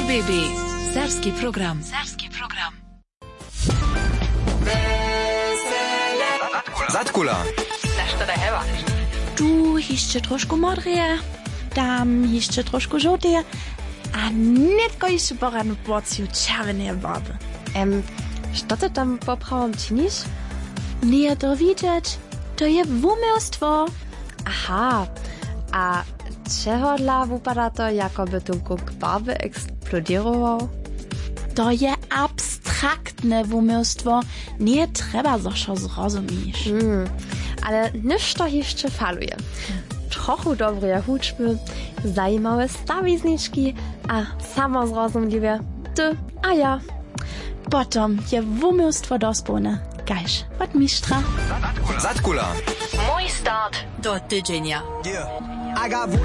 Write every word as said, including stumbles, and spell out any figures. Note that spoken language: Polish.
R B B. Serbski program. Serbski program. Zatkula. Zašto da hevaš? Tu jeszcze troszkę modrije, tam jeszcze troszkę żółtije, a netko jeszcze poranu porciju czerwone barwy. Em, što ty tam poprawom czynisz? Nie to widzieć, to je wumiostwo. Aha, a czego dla wypada to, jakoby tu kuk barwy eksplodował? To je abstraktne wumiostwo, nie trzeba zoszo zrozumieć. Hmm, ale niż to jeszcze faluje. Trochu dobre huczby, zajímawe stawizniczki, a samozrozumliwe ty a ja. Potom je wumiostwo dospone, gajsz od mistrza. Zatkula. Mój start Do tydzienia. Yeah. I got